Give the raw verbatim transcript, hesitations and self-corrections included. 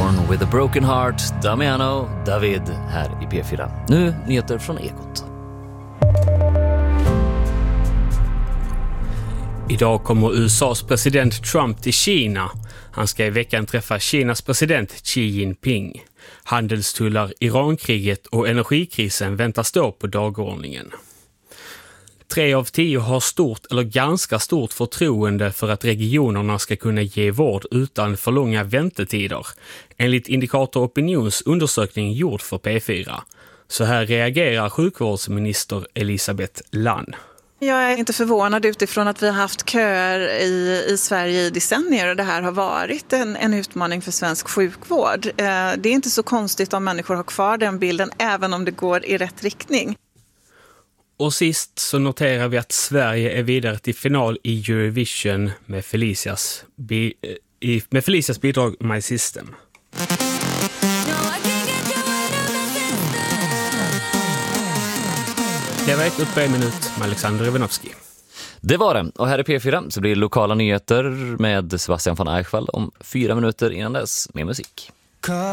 Born with a broken heart, Damiano David här i P fyra. Nu nyheter från Ekot. Idag kommer U S A:s president Trump till Kina. Han ska i veckan träffa Kinas president Xi Jinping. Handelstullar, Irankriget och energikrisen väntas stå på dagordningen. Tre av tio har stort eller ganska stort förtroende för att regionerna ska kunna ge vård utan för långa väntetider, enligt Indikator Opinions undersökning gjord för P fyra. Så här reagerar sjukvårdsminister Elisabeth Lann. Jag är inte förvånad utifrån att vi har haft köer i, i Sverige i decennier och det här har varit en, en utmaning för svensk sjukvård. Eh, det är inte så konstigt om människor har kvar den bilden även om det går i rätt riktning. Och sist så noterar vi att Sverige är vidare till final i Eurovision med Felicias, bi, i, med Felicias bidrag My System. Det var ett uppe en minut med Alexander Ivanovski. Det var det. Och här i P fyra så blir det lokala nyheter med Sebastian von Eichwald om fyra minuter innan dess med musik.